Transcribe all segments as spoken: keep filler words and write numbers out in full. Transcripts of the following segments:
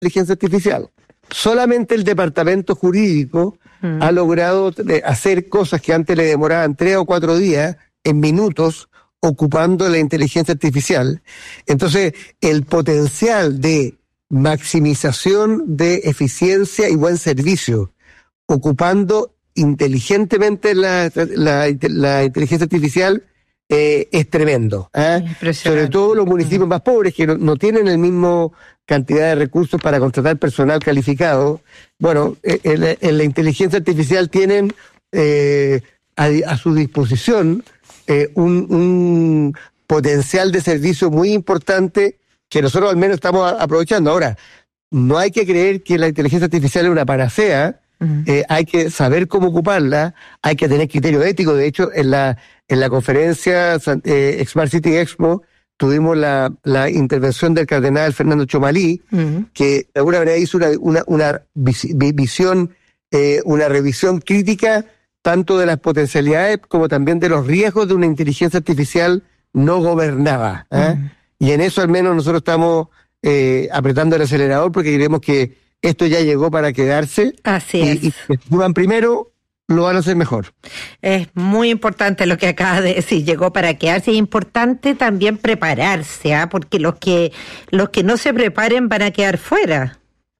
inteligencia artificial. Solamente el departamento jurídico mm. ha logrado hacer cosas que antes le demoraban tres o cuatro días, en minutos, ocupando la inteligencia artificial. Entonces, el potencial de maximización de eficiencia y buen servicio, ocupando inteligentemente la, la, la inteligencia artificial, eh, es tremendo. ¿eh? Sobre todo los municipios más pobres, que no, no tienen el mismo cantidad de recursos para contratar personal calificado. Bueno, en, en la inteligencia artificial tienen eh, a, a su disposición Eh, un, un potencial de servicio muy importante que nosotros al menos estamos a, aprovechando. Ahora, no hay que creer que la inteligencia artificial es una panacea, uh-huh. eh, hay que saber cómo ocuparla, hay que tener criterio ético. De hecho, en la en la conferencia eh, Smart City Expo tuvimos la, la intervención del cardenal Fernando Chomalí, uh-huh. que de alguna manera hizo una, una, una visión, eh, una revisión crítica tanto de las potencialidades como también de los riesgos de una inteligencia artificial no gobernada. ¿eh? Mm. Y en eso al menos nosotros estamos eh, apretando el acelerador porque creemos que esto ya llegó para quedarse. Así y, es. Y si suban primero, lo van a hacer mejor. Es muy importante lo que acabas de decir, llegó para quedarse. Es importante también prepararse, ¿eh? Porque los que, los que no se preparen van a quedar fuera.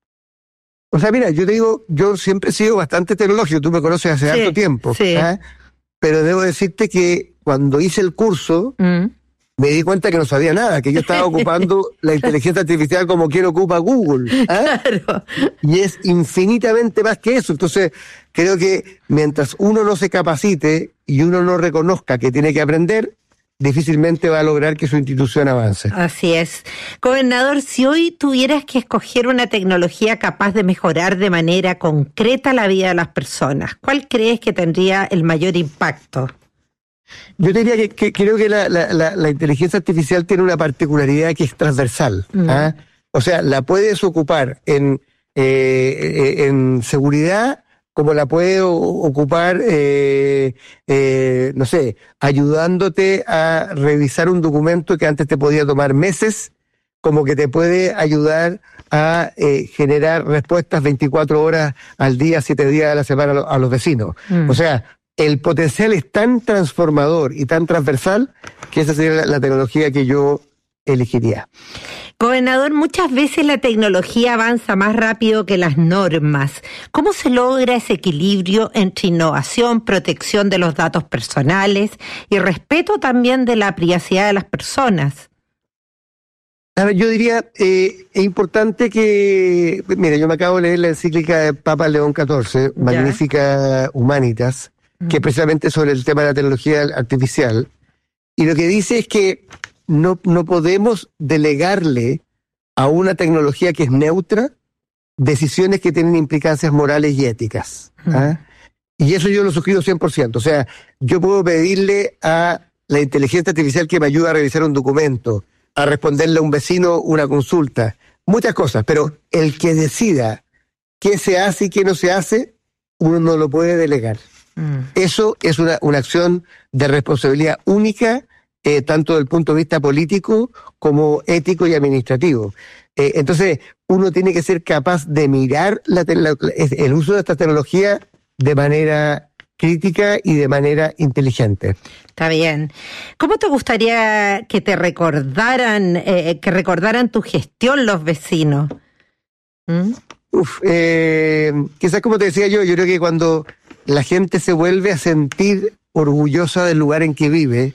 O sea, mira, yo te digo, yo siempre he sido bastante tecnológico, tú me conoces hace sí, harto tiempo, sí. ¿eh? Pero debo decirte que cuando hice el curso, mm. me di cuenta que no sabía nada, que yo estaba ocupando la inteligencia artificial como quien ocupa Google. ¿eh? Claro. Y es infinitamente más que eso. Entonces, creo que mientras uno no se capacite y uno no reconozca que tiene que aprender, difícilmente va a lograr que su institución avance. Así es. Gobernador, si hoy tuvieras que escoger una tecnología capaz de mejorar de manera concreta la vida de las personas, ¿cuál crees que tendría el mayor impacto? Yo diría que, que creo que la, la, la, la inteligencia artificial tiene una particularidad que es transversal. Mm. ¿eh? O sea, la puedes ocupar en, eh, en seguridad, como la puede ocupar, eh, eh, no sé, ayudándote a revisar un documento que antes te podía tomar meses, como que te puede ayudar a eh, generar respuestas veinticuatro horas al día, siete días a la semana a, lo, a los vecinos. Mm. O sea, el potencial es tan transformador y tan transversal que esa sería la, la tecnología que yo elegiría. Gobernador, muchas veces la tecnología avanza más rápido que las normas. ¿Cómo se logra ese equilibrio entre innovación, protección de los datos personales y respeto también de la privacidad de las personas? A ver, yo diría, eh, es importante que, mira, yo me acabo de leer la encíclica de Papa León catorce, Magnificat Humanitas, uh-huh. que es precisamente sobre el tema de la tecnología artificial, y lo que dice es que No, no podemos delegarle a una tecnología que es neutra decisiones que tienen implicancias morales y éticas. ¿eh? Mm. Y eso yo lo suscribo cien por ciento. O sea, yo puedo pedirle a la inteligencia artificial que me ayude a revisar un documento, a responderle a un vecino una consulta, muchas cosas, pero el que decida qué se hace y qué no se hace, uno no lo puede delegar. Mm. Eso es una, una acción de responsabilidad única, Eh, tanto desde el punto de vista político como ético y administrativo. Eh, entonces, uno tiene que ser capaz de mirar la te- la, el uso de esta tecnología de manera crítica y de manera inteligente. Está bien. ¿Cómo te gustaría que te recordaran, eh, que recordaran tu gestión los vecinos? ¿Mm? Uf, eh, quizás como te decía yo, yo creo que cuando la gente se vuelve a sentir orgullosa del lugar en que vive,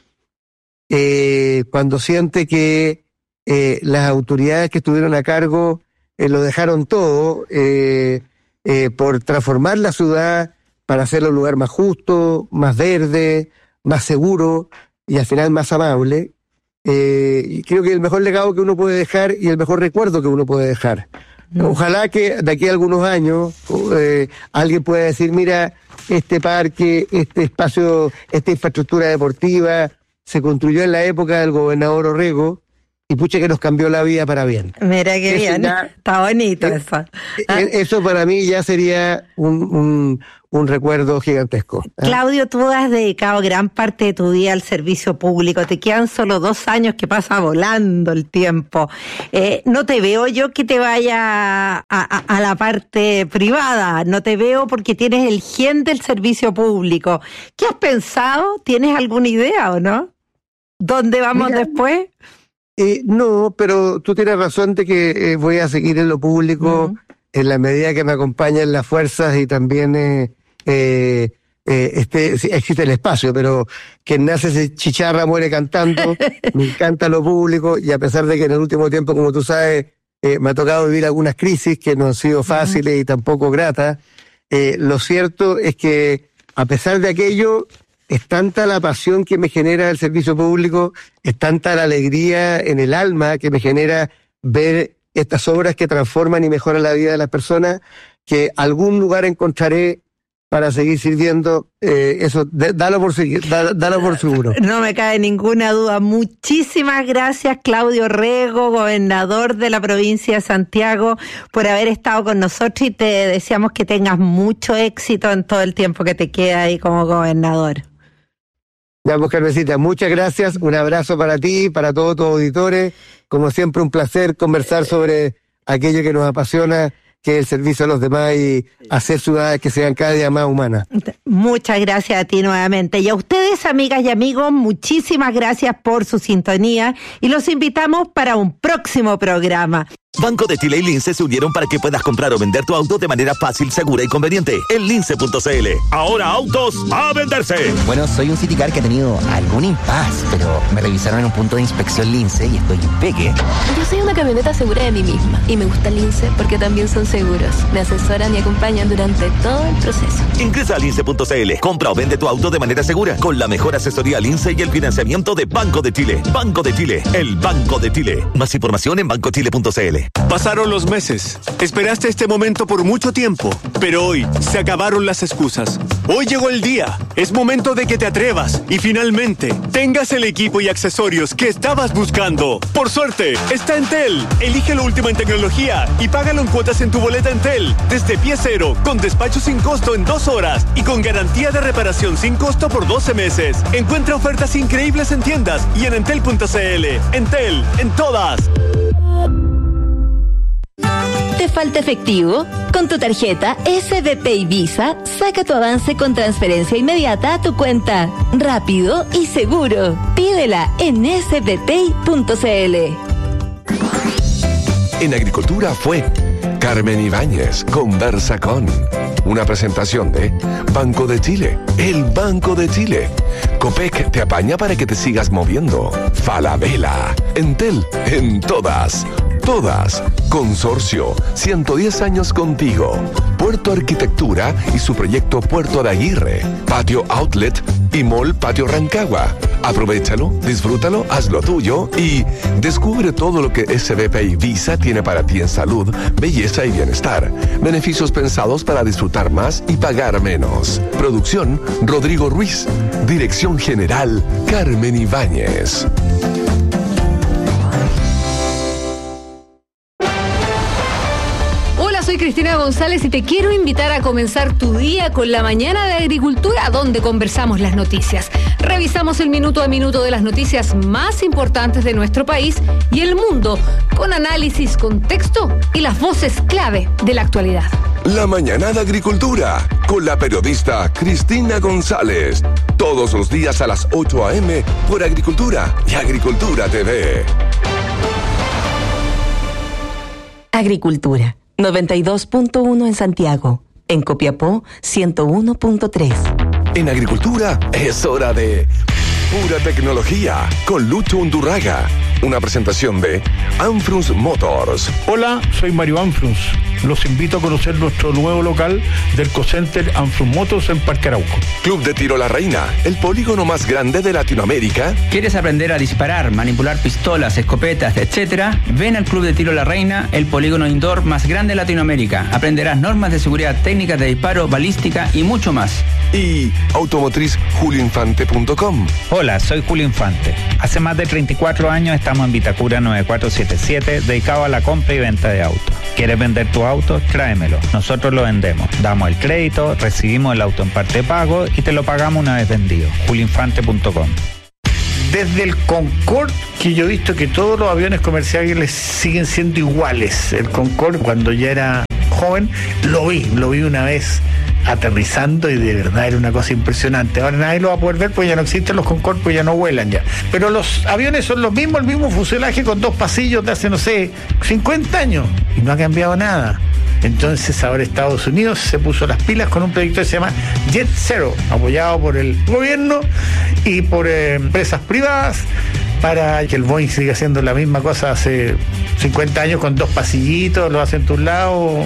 Eh, cuando siente que eh, las autoridades que estuvieron a cargo eh, lo dejaron todo eh, eh, por transformar la ciudad para hacerlo un lugar más justo, más verde, más seguro y al final más amable. Eh, y creo que el mejor legado que uno puede dejar y el mejor recuerdo que uno puede dejar. No. Ojalá que de aquí a algunos años eh, alguien pueda decir, mira, este parque, este espacio, esta infraestructura deportiva se construyó en la época del gobernador Orrego y pucha que nos cambió la vida para bien. Mira qué eso bien, ya, está bonito eh, eso. Eh, Eso para mí ya sería un, un, un recuerdo gigantesco. ¿eh? Claudio, tú has dedicado gran parte de tu vida al servicio público. Te quedan solo dos años que pasa volando el tiempo. Eh, no te veo yo que te vaya a, a, a la parte privada. No te veo porque tienes el gen del servicio público. ¿Qué has pensado? ¿Tienes alguna idea o no? ¿Dónde vamos Mira, después? Eh, no, pero tú tienes razón de que eh, voy a seguir en lo público uh-huh. en la medida que me acompañen las fuerzas y también eh, eh, eh, este, sí, existe el espacio, pero quien nace se chicharra muere cantando. Me encanta lo público y a pesar de que en el último tiempo, como tú sabes, eh, me ha tocado vivir algunas crisis que no han sido fáciles uh-huh. y tampoco gratas, eh, lo cierto es que a pesar de aquello, es tanta la pasión que me genera el servicio público, es tanta la alegría en el alma que me genera ver estas obras que transforman y mejoran la vida de las personas, que algún lugar encontraré para seguir sirviendo. Eh, eso, de, dalo por da, dalo por seguro. No me cabe ninguna duda. Muchísimas gracias, Claudio Rego, gobernador de la provincia de Santiago, por haber estado con nosotros, y te deseamos que tengas mucho éxito en todo el tiempo que te queda ahí como gobernador. Ya, pues, Carmencita, muchas gracias, un abrazo para ti, para todos tus auditores, como siempre un placer conversar sobre aquello que nos apasiona, que es el servicio a los demás y hacer ciudades que sean cada día más humanas. Muchas gracias a ti nuevamente. Y a ustedes, amigas y amigos, muchísimas gracias por su sintonía y los invitamos para un próximo programa. Banco de Chile y Lince se unieron para que puedas comprar o vender tu auto de manera fácil, segura y conveniente en lince punto c l. Ahora autos a venderse. Bueno, soy un Citicar que ha tenido algún impas, pero me revisaron en un punto de inspección Lince y estoy impeque. Yo soy una camioneta segura de mí misma y me gusta Lince porque también son seguros. Me asesoran y acompañan durante todo el proceso. Ingresa a lince punto c l. Compra o vende tu auto de manera segura con la mejor asesoría Lince y el financiamiento de Banco de Chile. Banco de Chile, el Banco de Chile. Más información en banco chile punto c l. Pasaron los meses. Esperaste este momento por mucho tiempo, pero hoy se acabaron las excusas. Hoy llegó el día. Es momento de que te atrevas y finalmente tengas el equipo y accesorios que estabas buscando. Por suerte, está Entel. Elige lo último en tecnología y págalo en cuotas en tu boleta Entel. Desde pie cero, con despacho sin costo en dos horas y con garantía de reparación sin costo por doce meses. Encuentra ofertas increíbles en tiendas y en entel punto c l. Entel, en todas. ¿Te falta efectivo? Con tu tarjeta S B P y Visa, saca tu avance con transferencia inmediata a tu cuenta. Rápido y seguro. Pídela en s b p punto c l. En Agricultura fue Carmen Ibáñez conversa con una presentación de Banco de Chile, el Banco de Chile. Copec te apaña para que te sigas moviendo. Falabella, Entel, en todas. Todas. Consorcio, ciento diez años contigo. Puerto Arquitectura y su proyecto Puerto de Aguirre. Patio Outlet y Mall Patio Rancagua. Aprovéchalo, disfrútalo, hazlo tuyo y descubre todo lo que S B P y Visa tiene para ti en salud, belleza y bienestar. Beneficios pensados para disfrutar más y pagar menos. Producción, Rodrigo Ruiz. Dirección General, Carmen Ibáñez. Soy Cristina González y te quiero invitar a comenzar tu día con la mañana de Agricultura, donde conversamos las noticias. Revisamos el minuto a minuto de las noticias más importantes de nuestro país y el mundo, con análisis, contexto y las voces clave de la actualidad. La mañana de Agricultura, con la periodista Cristina González. Todos los días a las ocho a eme por Agricultura y Agricultura T V. Agricultura. noventa y dos punto uno en Santiago. En Copiapó, ciento uno punto tres. En Agricultura es hora de pura tecnología con Lucho Undurraga. Una presentación de Anfrus Motors. Hola, soy Mario Anfrus. Los invito a conocer nuestro nuevo local del Cocenter Anfrun Motors en Parque Arauco. Club de Tiro La Reina, el polígono más grande de Latinoamérica. ¿Quieres aprender a disparar, manipular pistolas, escopetas, etcétera? Ven al Club de Tiro La Reina, el polígono indoor más grande de Latinoamérica. Aprenderás normas de seguridad, técnicas de disparo, balística y mucho más. Y automotriz julio infante punto com. Hola, soy Julio Infante. Hace más de treinta y cuatro años estamos en Vitacura nueve cuatro siete siete, dedicado a la compra y venta de autos. ¿Quieres vender tu auto? Tráemelo. Nosotros lo vendemos. Damos el crédito, recibimos el auto en parte de pago y te lo pagamos una vez vendido. julio infante punto com. Desde el Concorde, que yo he visto que todos los aviones comerciales siguen siendo iguales. El Concorde, cuando ya era joven, lo vi, lo vi una vez aterrizando y de verdad era una cosa impresionante. Ahora nadie lo va a poder ver porque ya no existen los Concorde, pues ya no vuelan ya. Pero los aviones son los mismos, el mismo fuselaje con dos pasillos de hace, no sé, cincuenta años y no ha cambiado nada. Entonces ahora Estados Unidos se puso las pilas con un proyecto que se llama Jet Zero, apoyado por el gobierno y por eh, empresas privadas, para que el Boeing siga haciendo la misma cosa hace cincuenta años con dos pasillitos, lo hacen a tu lado.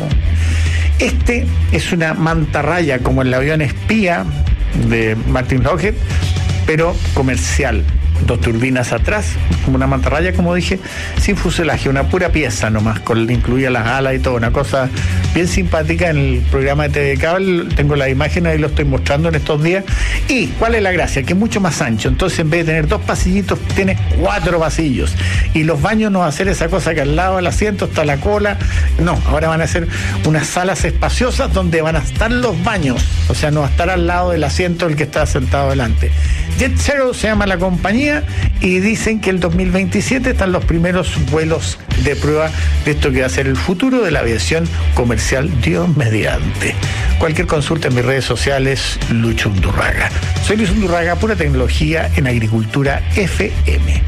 Este es una mantarraya como el avión espía de Martin Lockheed, pero comercial. Dos turbinas atrás, como una mantarraya, como dije, sin fuselaje, una pura pieza nomás, con incluía las alas y todo, una cosa bien simpática. En el programa de T V Cable tengo la imagen, ahí lo estoy mostrando en estos días. ¿Y cuál es la gracia? Que es mucho más ancho, entonces en vez de tener dos pasillitos, tiene cuatro pasillos. Y los baños no va a ser esa cosa que al lado del asiento está la cola, no, ahora van a ser unas salas espaciosas donde van a estar los baños, o sea, no va a estar al lado del asiento el que está sentado delante. Jet Zero se llama la compañía, y dicen que el dos mil veintisiete están los primeros vuelos de prueba de esto que va a ser el futuro de la aviación comercial, Dios mediante. Cualquier consulta en mis redes sociales, Lucho Undurraga. Soy Luis Undurraga, pura tecnología en Agricultura F M.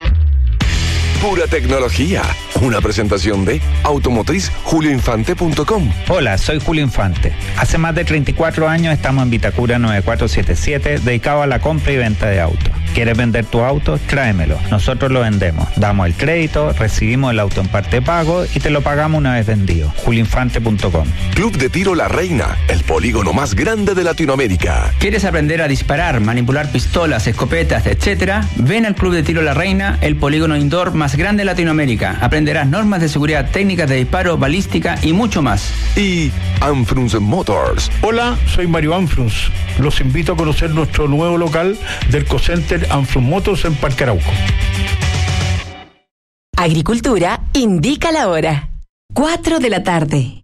Pura tecnología. Una presentación de automotriz julio infante punto com. Hola, soy Julio Infante. Hace más de treinta y cuatro años estamos en Vitacura nueve cuatro siete siete, dedicado a la compra y venta de autos. ¿Quieres vender tu auto? Tráemelo. Nosotros lo vendemos. Damos el crédito, recibimos el auto en parte de pago y te lo pagamos una vez vendido. julio infante punto com. Club de Tiro La Reina, el polígono más grande de Latinoamérica. ¿Quieres aprender a disparar, manipular pistolas, escopetas, etcétera? Ven al Club de Tiro La Reina, el polígono indoor más grande de Latinoamérica. Aprenderás normas de seguridad, técnicas de disparo, balística y mucho más. Y Anfrun Motors. Hola, soy Mario Anfrun. Los invito a conocer nuestro nuevo local del Cocenter Anfrun Motors en Parque Arauco. Agricultura indica la hora. Cuatro de la tarde.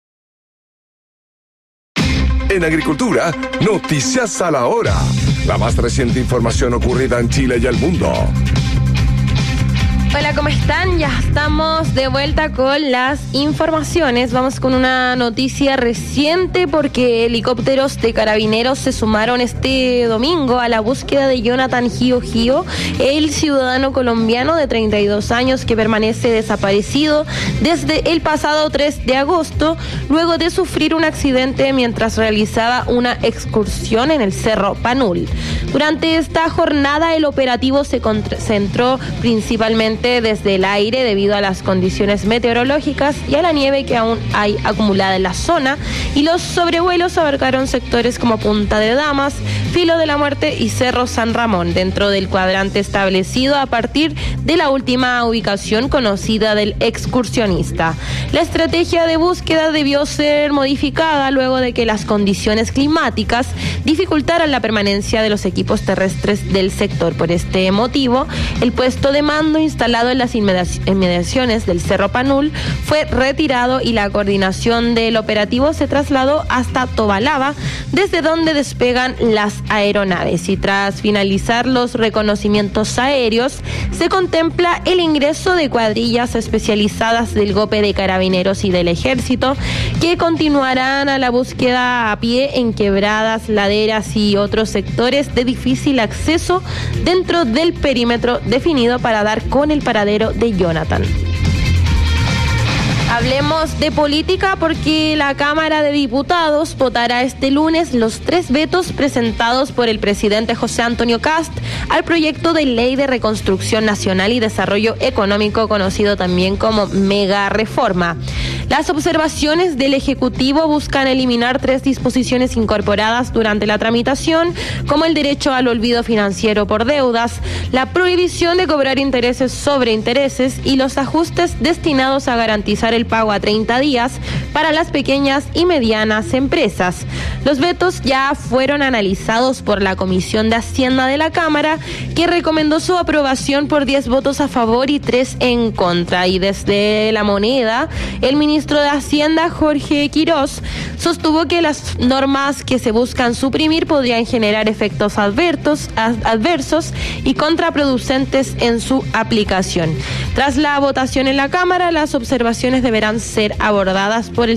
En Agricultura, noticias a la hora. La más reciente información ocurrida en Chile y el mundo. Hola, ¿cómo están? Ya estamos de vuelta con las informaciones. Vamos con una noticia reciente porque helicópteros de carabineros se sumaron este domingo a la búsqueda de Jonathan Gio Gio, el ciudadano colombiano de treinta y dos años que permanece desaparecido desde el pasado tres de agosto, luego de sufrir un accidente mientras realizaba una excursión en el Cerro Panul. Durante esta jornada el operativo se concentró principalmente desde el aire debido a las condiciones meteorológicas y a la nieve que aún hay acumulada en la zona, y los sobrevuelos abarcaron sectores como Punta de Damas, Filo de la Muerte y Cerro San Ramón, dentro del cuadrante establecido a partir de la última ubicación conocida del excursionista. La estrategia de búsqueda debió ser modificada luego de que las condiciones climáticas dificultaran la permanencia de los equipos terrestres del sector. Por este motivo, el puesto de mando instalado en las inmediaciones del Cerro Panul fue retirado y la coordinación del operativo se trasladó hasta Tobalaba, desde donde despegan las aeronaves. Y tras finalizar los reconocimientos aéreos, se contempla el ingreso de cuadrillas especializadas del G O P E de Carabineros y del Ejército, que continuarán a la búsqueda a pie en quebradas, laderas y otros sectores de difícil acceso dentro del perímetro definido para dar con el paradero de Jonathan. Hablemos de política porque la Cámara de Diputados votará este lunes los tres vetos presentados por el presidente José Antonio Kast al proyecto de Ley de Reconstrucción Nacional y Desarrollo Económico, conocido también como Mega Reforma. Las observaciones del Ejecutivo buscan eliminar tres disposiciones incorporadas durante la tramitación, como el derecho al olvido financiero por deudas, la prohibición de cobrar intereses sobre intereses y los ajustes destinados a garantizar el pago a treinta días para las pequeñas y medianas empresas. Los vetos ya fueron analizados por la Comisión de Hacienda de la Cámara, que recomendó su aprobación por diez votos a favor y tres en contra. Y desde La Moneda, el ministro de Hacienda, Jorge Quirós, sostuvo que las normas que se buscan suprimir podrían generar efectos adversos, adversos y contraproducentes en su aplicación. Tras la votación en la Cámara, las observaciones deberán ser abordadas por el